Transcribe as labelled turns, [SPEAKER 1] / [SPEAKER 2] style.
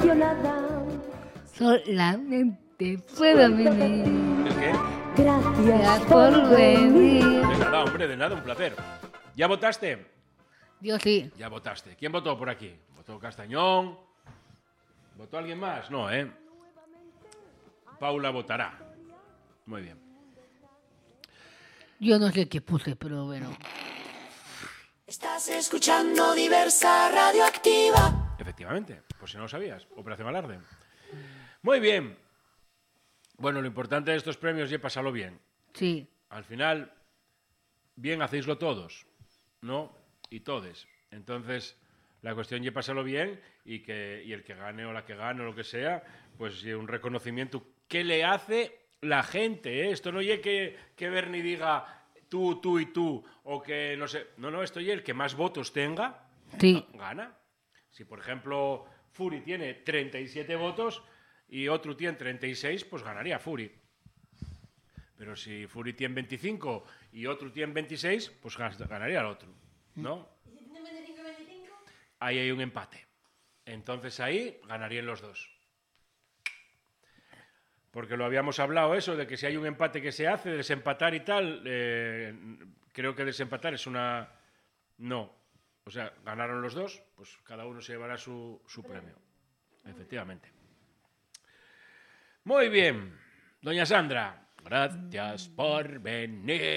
[SPEAKER 1] emocionada.
[SPEAKER 2] Solamente puedo venir.
[SPEAKER 3] ¿El qué?
[SPEAKER 1] Gracias por venir.
[SPEAKER 3] De nada, hombre, de nada, un placer. ¿Ya votaste?
[SPEAKER 2] Yo sí.
[SPEAKER 3] Ya votaste. ¿Quién votó por aquí? ¿Votó Castañón? ¿Votó alguien más? No, ¿eh? Paula votará. Muy bien.
[SPEAKER 2] Yo no sé qué puse, pero bueno.
[SPEAKER 4] Estás escuchando Diversa Radioactiva.
[SPEAKER 3] Efectivamente, por si no lo sabías. Operación Alarde. Muy bien. Bueno, lo importante de estos premios es pasarlo bien.
[SPEAKER 2] Sí.
[SPEAKER 3] Al final, bien hacéislo todos, ¿no? Y todes. Entonces, la cuestión es pasarlo bien y el que gane o la que gane o lo que sea, pues un reconocimiento que le hace la gente, ¿eh? Esto no es que Bernie diga tú y tú, o que no sé. No, esto es el que más votos tenga,
[SPEAKER 2] Sí.
[SPEAKER 3] gana. Si, por ejemplo, Fury tiene 37 votos y otro tiene 36, pues ganaría Fury. Pero si Fury tiene 25 y otro tiene 26, pues ganaría el otro, ¿no? Ahí hay un empate. Entonces ahí ganarían los dos. Porque lo habíamos hablado eso, de que si hay un empate que se hace, desempatar y tal, creo que desempatar es una... No. O sea, ganaron los dos, pues cada uno se llevará su premio. Efectivamente. Muy bien. Doña Sandra, gracias por venir.